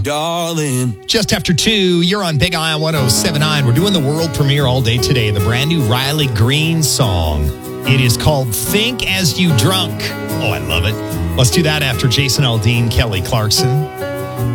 darling. Just after 2, you're on Big Isle 107.9. We're doing the world premiere all day today, the brand new Riley Green song. It is called Think As You Drunk. Oh, I love it. Let's do that after Jason Aldean, Kelly Clarkson.